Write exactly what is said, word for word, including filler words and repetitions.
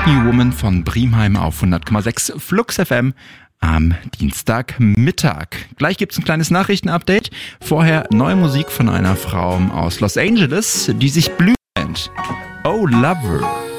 Brand New Woman von Brimheim auf hundert Komma sechs Flux F M am Dienstagmittag. Gleich gibt's ein kleines Nachrichtenupdate. Vorher neue Musik von einer Frau aus Los Angeles, die sich Blue nennt. Oh Lover.